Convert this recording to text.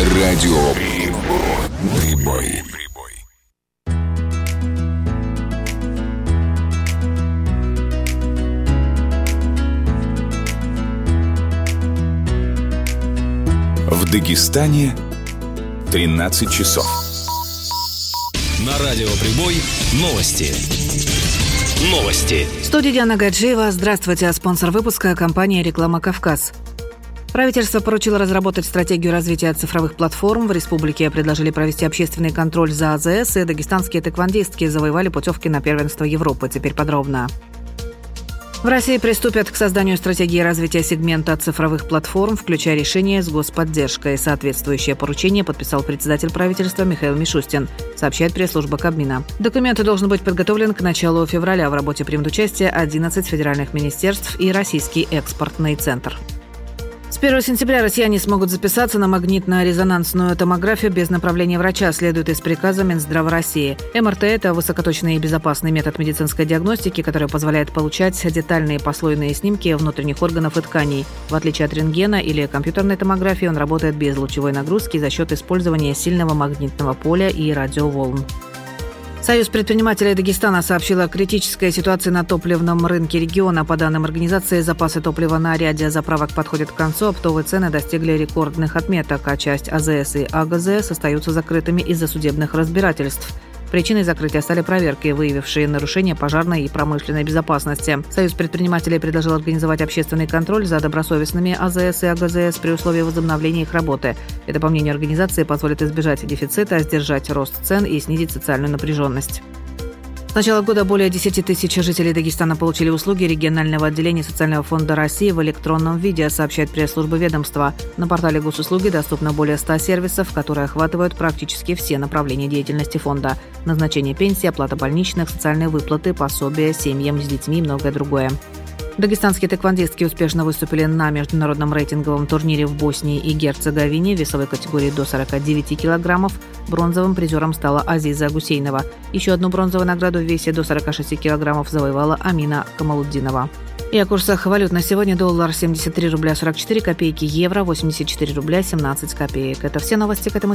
Радио Прибой. В Дагестане 13 часов. На Радио Прибой новости. В студии Диана Гаджиева. Здравствуйте. Спонсор выпуска – компания «Реклама Кавказ». Правительство поручило разработать стратегию развития цифровых платформ. В республике предложили провести общественный контроль за АЗС, и дагестанские тэквондистки завоевали путевки на первенство Европы. Теперь подробно. В России приступят к созданию стратегии развития сегмента цифровых платформ, включая решения с господдержкой. Соответствующее поручение подписал председатель правительства Михаил Мишустин, сообщает пресс-служба Кабмина. Документ должен быть подготовлен к началу февраля. В работе примут участие 11 федеральных министерств и Российский экспортный центр. С 1 сентября россияне смогут записаться на магнитно-резонансную томографию без направления врача, следует из приказа Минздрава России. МРТ – это высокоточный и безопасный метод медицинской диагностики, который позволяет получать детальные послойные снимки внутренних органов и тканей. В отличие от рентгена или компьютерной томографии, он работает без лучевой нагрузки за счет использования сильного магнитного поля и радиоволн. Союз предпринимателей Дагестана сообщил о критической ситуации на топливном рынке региона. По данным организации, запасы топлива на ряде заправок подходят к концу, оптовые цены достигли рекордных отметок, а часть АЗС и АГЗС остаются закрытыми из-за судебных разбирательств. Причиной закрытия стали проверки, выявившие нарушения пожарной и промышленной безопасности. Союз предпринимателей предложил организовать общественный контроль за добросовестными АЗС и АГЗС при условии возобновления их работы. Это, по мнению организации, позволит избежать дефицита, сдержать рост цен и снизить социальную напряженность. С начала года более 10 тысяч жителей Дагестана получили услуги регионального отделения Социального фонда России в электронном виде, сообщает пресс-служба ведомства. На портале госуслуги доступно более 100 сервисов, которые охватывают практически все направления деятельности фонда. Назначение пенсии, оплата больничных, социальные выплаты, пособия семьям с детьми и многое другое. Дагестанские тэквондистки успешно выступили на международном рейтинговом турнире в Боснии и Герцеговине в весовой категории до 49 килограммов. Бронзовым призером стала Азиза Гусейнова. Еще одну бронзовую награду в весе до 46 килограммов завоевала Амина Камалуддинова. И о курсах валют на сегодня: доллар 73 рубля 44 копейки, евро 84 рубля 17 копеек. Это все новости к этому